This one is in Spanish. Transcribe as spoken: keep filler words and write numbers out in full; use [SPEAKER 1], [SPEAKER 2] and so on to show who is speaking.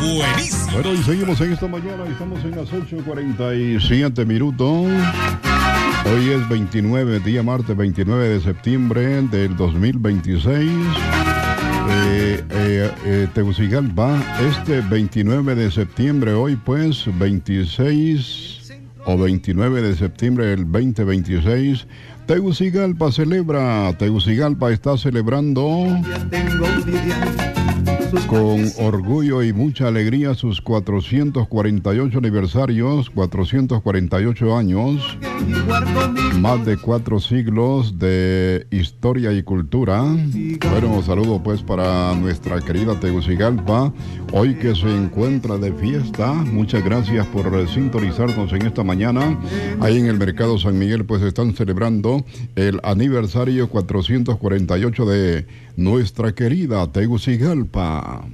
[SPEAKER 1] buenísima.
[SPEAKER 2] Bueno, y seguimos en esta mañana, estamos en las ocho cuarenta y siete minutos. Hoy es veintinueve, día martes veintinueve de septiembre del dos mil veintiséis. Eh, eh, eh, Tegucigalpa, este veintinueve de septiembre, hoy pues veintiséis o veintinueve de septiembre del veinte veintiséis, Tegucigalpa celebra, Tegucigalpa está celebrando con orgullo y mucha alegría sus cuatrocientos cuarenta y ocho aniversarios, cuatrocientos cuarenta y ocho años, más de cuatro siglos de historia y cultura. Bueno, un saludo pues para nuestra querida Tegucigalpa, hoy que se encuentra de fiesta. Muchas gracias por sintonizarnos en esta mañana. Ahí en el Mercado San Miguel pues están celebrando el aniversario cuatrocientos cuarenta y ocho de nuestra querida Tegucigalpa.